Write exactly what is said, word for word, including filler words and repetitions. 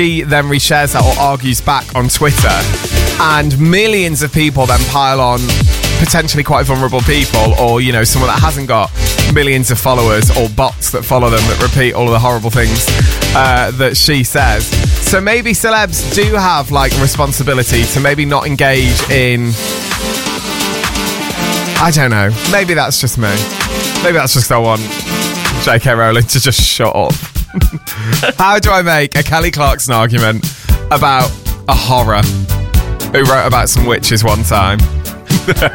She then reshares that or argues back on Twitter, and millions of people then pile on potentially quite vulnerable people, or, you know, someone that hasn't got millions of followers or bots that follow them that repeat all of the horrible things uh, that she says. So maybe celebs do have, like, responsibility to maybe not engage in... I don't know. Maybe that's just me. Maybe that's just I want J K Rowling to just shut up. How do I make a Kelly Clarkson argument about a horror who wrote about some witches one time?